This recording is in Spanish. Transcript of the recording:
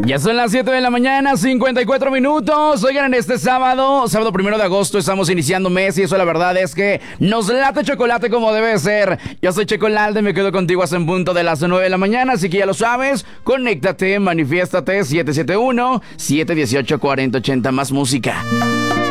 Ya son las 7 de la mañana, 54 minutos. Oigan, en este sábado 1 de agosto, estamos iniciando mes y eso la verdad es que nos late chocolate como debe ser. Yo soy Chocolate, me quedo contigo hasta en punto de las 9 de la mañana, así que ya lo sabes, conéctate, manifiéstate, 771-718-4080, más música.